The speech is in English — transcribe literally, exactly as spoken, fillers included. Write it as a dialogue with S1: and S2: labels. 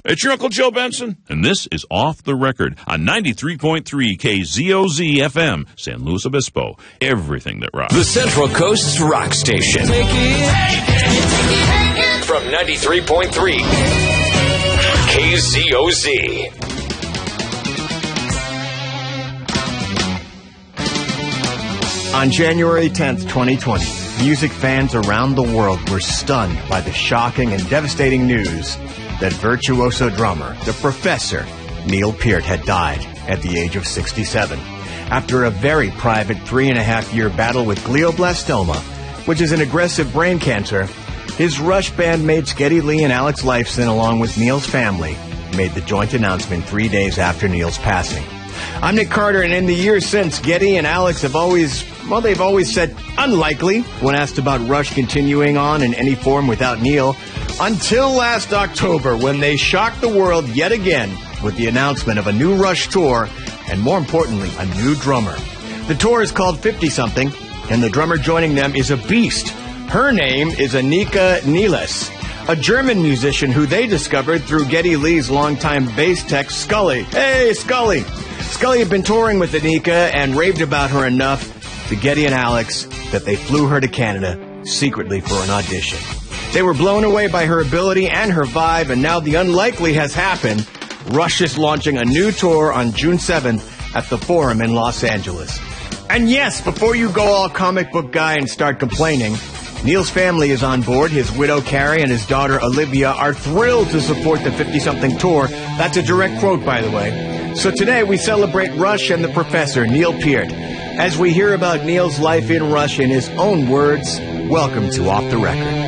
S1: It's your Uncle Joe Benson, and this is Off the Record on ninety-three point three K Z O Z F M, San Luis Obispo. Everything that rocks.
S2: The Central Coast's rock station. Take it, take it. From ninety-three point three K Z O Z.
S3: On January tenth, twenty twenty, music fans around the world were stunned by the shocking and devastating news that virtuoso drummer, the Professor, Neil Peart, had died at the age of sixty-seven. After a very private three and a half year battle with glioblastoma, which is an aggressive brain cancer, his Rush bandmates Geddy Lee and Alex Lifeson, along with Neil's family, made the joint announcement three days after Neil's passing. I'm Nick Carter, and in the years since, Geddy and Alex have always, well, they've always said unlikely when asked about Rush continuing on in any form without Neil, until last October when they shocked the world yet again with the announcement of a new Rush tour and, more importantly, a new drummer. The tour is called fifty-something, and the drummer joining them is a beast. Her name is Annika Niles, a German musician who they discovered through Geddy Lee's longtime bass tech, Scully. Hey, Scully! Scully had been touring with Annika and raved about her enough to Geddy and Alex that they flew her to Canada secretly for an audition. They were blown away by her ability and her vibe, and now the unlikely has happened. Rush is launching a new tour on June seventh at the Forum in Los Angeles. And yes, before you go all comic book guy and start complaining, Neil's family is on board. His widow, Carrie, and his daughter, Olivia, are thrilled to support the fifty-something tour. That's a direct quote, by the way. So today we celebrate Rush and the Professor, Neil Peart. As we hear about Neil's life in Rush in his own words, welcome to Off the Record.